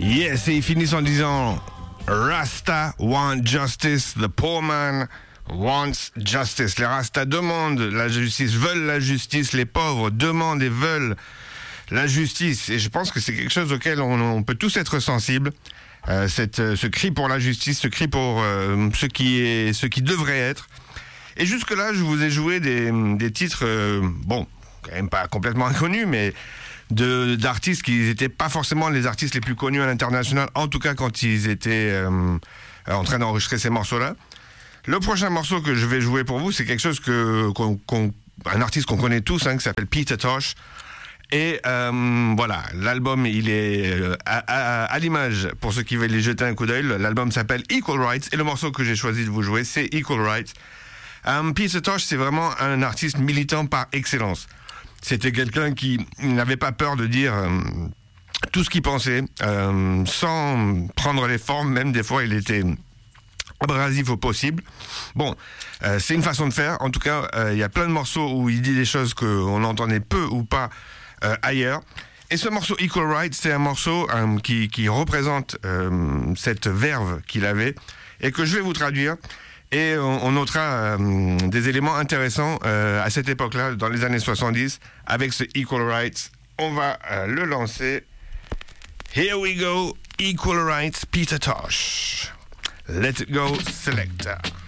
Yes, et ils finissent en disant Rasta want justice, the poor man wants justice. Les Rastas demandent la justice, veulent la justice, les pauvres demandent et veulent la justice. Et je pense que c'est quelque chose auquel on peut tous être sensibles. Ce cri pour la justice, ce cri pour ce qui devrait être. Et jusque-là, je vous ai joué des titres, bon, quand même pas complètement inconnus, mais d'artistes qui n'étaient pas forcément les artistes les plus connus à l'international, en tout cas quand ils étaient en train d'enregistrer ces morceaux-là. Le prochain morceau que je vais jouer pour vous, c'est quelque chose un artiste qu'on connaît tous, qui s'appelle Peter Tosh. Et voilà, l'album, il est à l'image, pour ceux qui veulent y jeter un coup d'œil. L'album s'appelle Equal Rights, et le morceau que j'ai choisi de vous jouer, c'est Equal Rights. Peter Tosh, c'est vraiment un artiste militant par excellence. C'était quelqu'un qui n'avait pas peur de dire tout ce qu'il pensait, sans prendre les formes, même des fois il était abrasif au possible. Bon, c'est une façon de faire. En tout cas, il y a plein de morceaux où il dit des choses qu'on entendait peu ou pas ailleurs. Et ce morceau Equal Rights, c'est un morceau qui représente cette verve qu'il avait et que je vais vous traduire. Et on notera des éléments intéressants à cette époque-là, dans les années 70, avec ce Equal Rights. On va le lancer. Here we go, Equal Rights, Peter Tosh. Let it go, selector.